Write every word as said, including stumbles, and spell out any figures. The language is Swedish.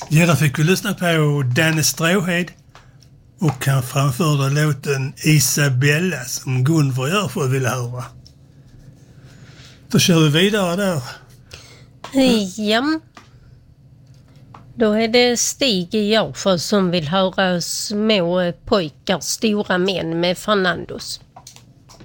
Ja, där fick vi lyssna på Danne Stråhed och han framförde låten Isabella som Gunvor gör för att vilja höra. Då kör vi vidare där. Ja. Då är det Stig i Järfälla som vill höra Små pojkar, stora män med Fernandos.